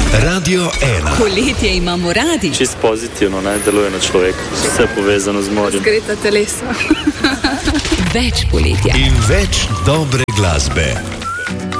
Radio 1. Poletje imamo radi. Čist pozitivno, ne, deluje na človeka. Vse povezano z morjem. Zgreta telesa. Več poletja. In več dobre glasbe.